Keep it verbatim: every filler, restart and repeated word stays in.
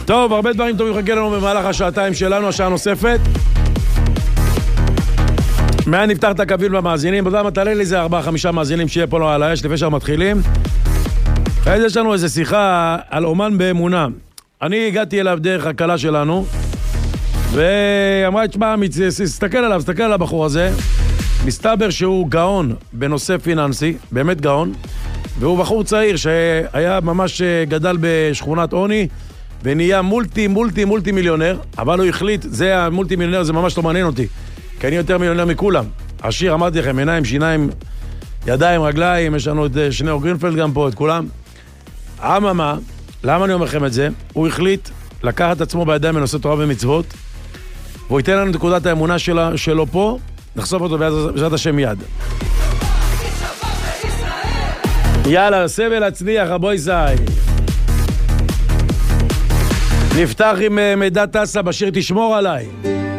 טוב, הרבה דברים טובים חכה לנו במהלך השעתיים שלנו, השעה נוספת. מה נפתח את הקביל במאזינים? בזמן מה תעלה לי זה ארבעה, חמישה מאזינים שיהיה פה לו על האש לפני שאנחנו מתחילים. אז יש לנו איזו שיחה על אומן באמונה. אני הגעתי אליו דרך הקלה שלנו, ואמרה, תשמע, תסתכל עליו, תסתכל על הבחור הזה. מסתבר שהוא גאון בנושא פיננסי, באמת גאון, והוא בחור צעיר שהיה ממש גדל בשכונת עוני, ונהיה מולטי, מולטי, מולטי מיליונר, אבל הוא החליט, זה המולטי מיליונר, זה ממש לא מעניין אותי, כי אני יותר מיליונר מכולם. עשיר, אמרתי לכם, עיניים, שיניים, ידיים, רגליים, יש לנו את שניאור גרינפלד גם פה, את כולם. אממה, למה אני אומר לכם את זה? הוא החליט לקחת את עצמו בידיים בנושא תורה ומצוות, והוא ייתן לנו את נקודת האמונה שלה, שלו פה, נחשוף אותו בעזרת השם מיד. יאללה, סבל הצליח, רבוי זי. נפתח עם מידע טסה בשיר תשמור עליי.